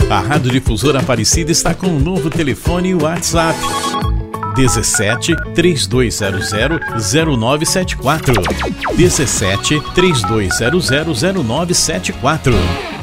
A Rádio Difusora Aparecida está com um novo telefone e WhatsApp: 17 3200 0974. 17 3200 0974.